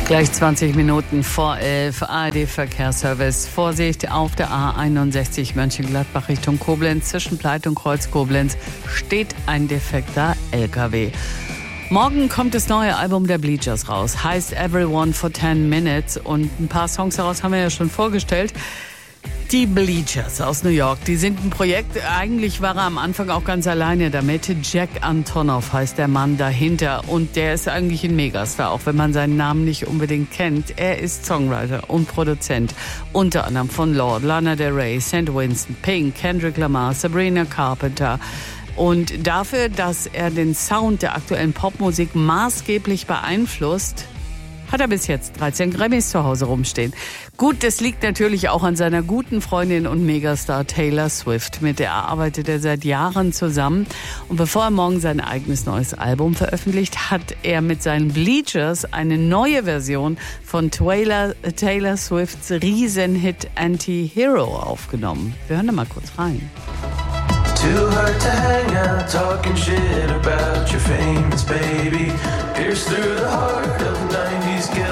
Gleich 20 Minuten vor 11, ARD-Verkehrsservice. Vorsicht auf der A61 Mönchengladbach Richtung Koblenz. Zwischen Pleit und Kreuz Koblenz steht ein defekter LKW. Morgen kommt das neue Album der Bleachers raus. Heißt Everyone for 10 Minutes. Und ein paar Songs daraus haben wir ja schon vorgestellt. Die Bleachers aus New York, die sind ein Projekt, eigentlich war er am Anfang auch ganz alleine damit. Jack Antonoff heißt der Mann dahinter und der ist eigentlich ein Megastar, auch wenn man seinen Namen nicht unbedingt kennt. Er ist Songwriter und Produzent, unter anderem von Lorde, Lana Del Rey, St. Vincent, Pink, Kendrick Lamar, Sabrina Carpenter. Und dafür, dass er den Sound der aktuellen Popmusik maßgeblich beeinflusst, hat er bis jetzt 13 Grammys zu Hause rumstehen. Gut, das liegt natürlich auch an seiner guten Freundin und Megastar Taylor Swift. Mit der arbeitet er seit Jahren zusammen. Und bevor er morgen sein eigenes neues Album veröffentlicht, hat er mit seinen Bleachers eine neue Version von Taylor Swifts Riesenhit Anti-Hero aufgenommen. Wir hören da mal kurz rein. Too hard to hang out, talking shit about your famous baby. Pierce through the heart of 90s